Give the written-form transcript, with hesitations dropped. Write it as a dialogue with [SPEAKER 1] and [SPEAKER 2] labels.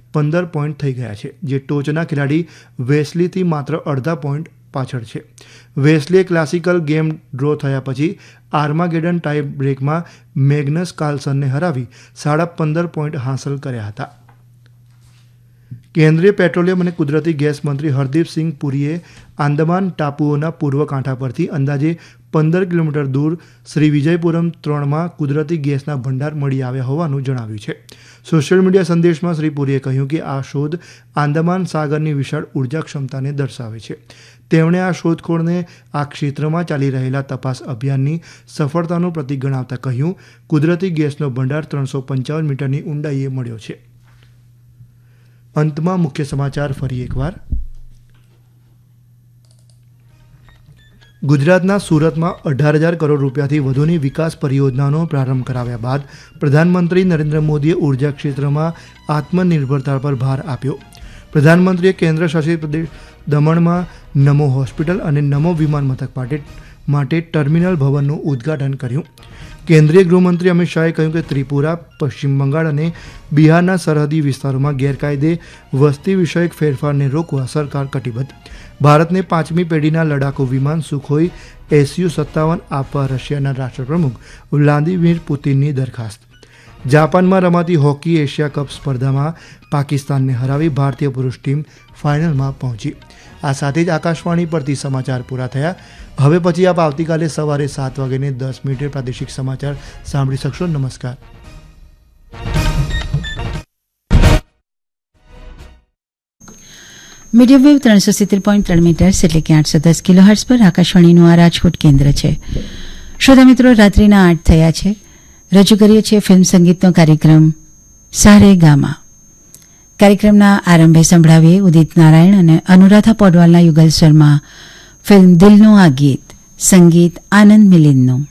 [SPEAKER 1] 15 point થઈ ગયા છે, જે ટોચના ખેલાડી વેસ્લીથી માત્ર અડધા પોઈન્ટ પાછળ છે. વેસ્લીએ ક્લાસિકલ ગેમ ડ્રો થયા પછી આર્માગેડન ટાઈ બ્રેકમાં મેગ્નસ કાર્લસનને હરાવી 15.5 પોઈન્ટ હાંસલ કર્યા હતા. કેન્દ્રીય પેટ્રોલિયમ અને કુદરતી ગેસ મંત્રી હરદીપસિંહ પુરીએ આંદામાન ટાપુઓના પૂર્વ કાંઠા પરથી અંદાજે 15 કિલોમીટર દૂર શ્રી વિજયપુરમ 3માં કુદરતી ગેસના ભંડાર મળી આવ્યા હોવાનું જણાવ્યું છે. સોશિયલ મીડિયા સંદેશમાં શ્રી પુરીએ કહ્યું કે આ શોધ આંદામાન સાગરની વિશાળ ઉર્જા ક્ષમતાને દર્શાવે છે. તેમણે આ શોધખોળને આ ક્ષેત્રમાં ચાલી રહેલા તપાસ અભિયાનની સફળતાનું પ્રતીક ગણાવતા કહ્યું, કુદરતી ગેસનો ભંડાર 355 મીટરની ઊંડાઈએ મળ્યો છે. અંતમાં મુખ્ય સમાચાર ફરી એકવાર. ગુજરાતના સુરતમાં 18,000 કરોડ રૂપિયાથી વધુની વિકાસ પરિયોજનાનો પ્રારંભ કરાવ્યા બાદ પ્રધાનમંત્રી નરેન્દ્ર મોદીએ ઉર્જા ક્ષેત્રમાં આત્મનિર્ભરતા પર ભાર આપ્યો. પ્રધાનમંત્રીએ કેન્દ્ર શાસિત પ્રદેશ દમણમાં નમો હોસ્પિટલ અને નમો વિમાન મથક માટે ટર્મિનલ ભવનનું ઉદ્ઘાટન કર્યું. કેન્દ્રીય ગૃહમંત્રી અમિત શાહે કહ્યું કે ત્રિપુરા, પશ્ચિમ બંગાળ અને બિહારના સરહદી વિસ્તારોમાં ગેરકાયદે વસ્તી વિષયક ફેરફારને રોકવા સરકાર કટિબદ્ધ. ભારતને 5મી પેઢીના લડાકુ વિમાન સુખોઈ Su-57 આપવા રશિયાના રાષ્ટ્રપ્રમુખ વ્લાદિમીર પુતિનની દરખાસ્ત. જાપાનમાં રમાતી હોકી એશિયા કપ સ્પર્ધામાં પાકિસ્તાનને હરાવી ભારતીય પુરુષ ટીમ ફાઇનલમાં પહોંચી. આ સાથે જ આકાશવાણી પરથી સમાચાર પૂરા થયા. હવે પછી આપ આવતીકાલે સવારે 7:10 પ્રાદેશિક સમાચાર સાંભળી શકશો. નમસ્કાર.
[SPEAKER 2] મીડિયમ વેવ 370.3 મીટર્સ એટલે કે 810 કિલોહર્ટ્ઝ પર આકાશવાણીનું આ રાજકોટ કેન્દ્ર છે. શ્રોતા મિત્રો, રાત્રિના 8 થયા છે. રજૂ કરીએ છીએ ફિલ્મ સંગીતનો કાર્યક્રમ સારે ગામા. કાર્યક્રમના આરંભે સંભળાવીએ ઉદિત નારાયણ અને અનુરાધા પૌડવાલના યુગલ સ્વરમાં ફિલ્મ દિલનું આ ગીત, સંગીત આનંદ મિલિંદનું.